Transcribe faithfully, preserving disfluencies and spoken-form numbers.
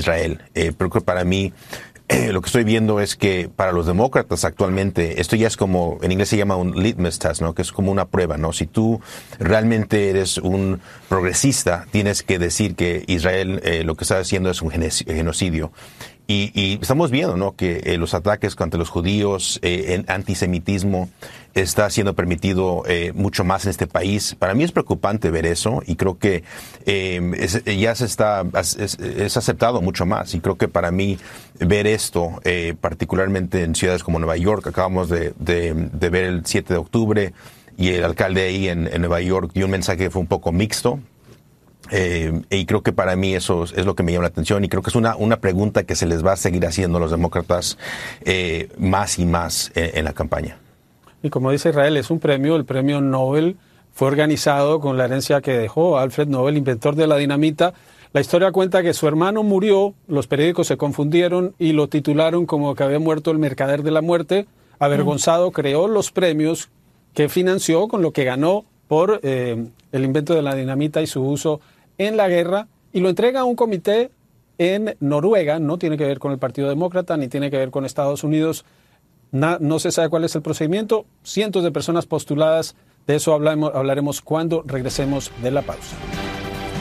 Israel. Eh, pero creo que para mí eh, lo que estoy viendo es que para los demócratas actualmente esto ya es como, en inglés se llama un litmus test, ¿no? Que es como una prueba, ¿no? Si tú realmente eres un progresista, tienes que decir que Israel eh, lo que está haciendo es un genocidio. Y, y estamos viendo, ¿no? Que eh, los ataques contra los judíos, eh, el antisemitismo está siendo permitido eh, mucho más en este país. Para mí es preocupante ver eso y creo que eh, es, ya se está es, es aceptado mucho más. Y creo que para mí ver esto, eh, particularmente en ciudades como Nueva York, acabamos de, de, de ver el siete de octubre y el alcalde ahí en, en Nueva York dio un mensaje que fue un poco mixto. Eh, y creo que para mí eso es lo que me llama la atención y creo que es una, una pregunta que se les va a seguir haciendo a los demócratas eh, más y más en, en la campaña. Y como dice Israel, es un premio, el premio Nobel fue organizado con la herencia que dejó Alfred Nobel, inventor de la dinamita. La historia cuenta que su hermano murió, los periódicos se confundieron y lo titularon como que había muerto el mercader de la muerte. Avergonzado, mm. creó los premios que financió con lo que ganó por eh, el invento de la dinamita y su uso en la guerra, y lo entrega a un comité en Noruega. No tiene que ver con el Partido Demócrata, ni tiene que ver con Estados Unidos. Na, no se sabe cuál es el procedimiento. Cientos de personas postuladas. De eso hablaremos, hablaremos cuando regresemos de la pausa.